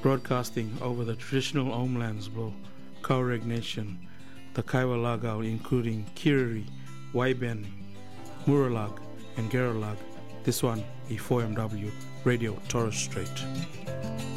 broadcasting over the traditional homelands of Tuareg Nation, the Kaiwa Lagao, including Kiriri, Waiben, Muralag, and Geralag. This one is 4MW Radio Torres Strait.